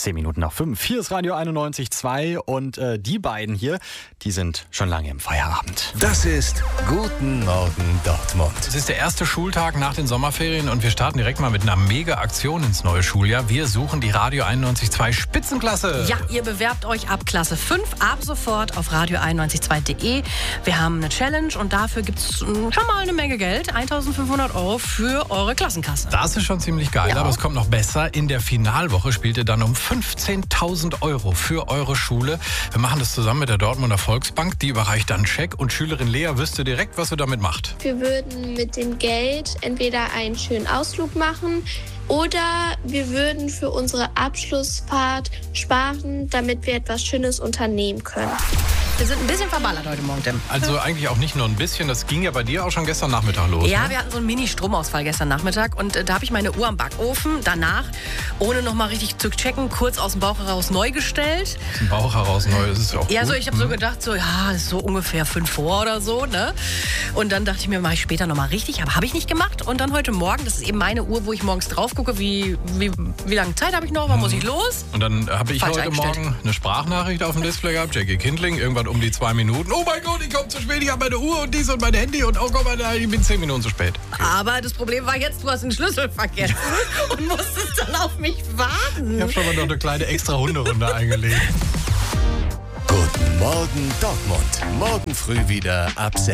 5:10. Hier ist Radio 91.2 und die beiden hier, die sind schon lange im Feierabend. Das ist Guten Morgen Dortmund. Es ist der erste Schultag nach den Sommerferien und wir starten direkt mal mit einer Mega-Aktion ins neue Schuljahr. Wir suchen die Radio 91.2 Spitzenklasse. Ja, ihr bewerbt euch ab Klasse 5 ab sofort auf radio912.de. Wir haben eine Challenge und dafür gibt es schon mal eine Menge Geld. 1.500 € für eure Klassenkasse. Das ist schon ziemlich geil, Ja. aber es kommt noch besser. In der Finalwoche spielt ihr dann um 15.000 € für eure Schule. Wir machen das zusammen mit der Dortmunder Volksbank. Die überreicht dann einen Scheck und Schülerin Lea wüsste direkt, was sie damit macht. Wir würden mit dem Geld entweder einen schönen Ausflug machen oder wir würden für unsere Abschlussfahrt sparen, damit wir etwas Schönes unternehmen können. Wir sind ein bisschen verballert heute Morgen, Tim. Also eigentlich auch nicht nur ein bisschen, das ging ja bei dir auch schon gestern Nachmittag los. Ja, Ne? wir hatten so einen Mini-Stromausfall gestern Nachmittag und da habe ich meine Uhr am Backofen danach, ohne noch mal richtig zu checken, kurz aus dem Bauch heraus neu gestellt. Aus dem Bauch heraus neu, das ist ja auch Ja, gut. so ich habe so gedacht, so ja, das ist so ungefähr 5 vor oder so, ne? Und dann dachte ich mir, mache ich später noch mal richtig, aber habe ich nicht gemacht. Und dann heute Morgen, das ist eben meine Uhr, wo ich morgens drauf gucke, wie lange Zeit habe ich noch, wann muss ich los? Und dann habe ich Falsch heute eingestellt. Morgen eine Sprachnachricht auf dem Display gehabt, Jackie Kindling, irgendwann um die 2 Minuten. Oh mein Gott, ich komme zu spät, ich habe meine Uhr und dies und mein Handy und oh Gott, ich bin 10 Minuten zu spät. Aber das Problem war jetzt, du hast den Schlüssel vergessen und musstest dann auf mich warten. Ich habe schon mal noch eine kleine extra Hunderunde eingelegt. Guten Morgen Dortmund. Morgen früh wieder ab 6.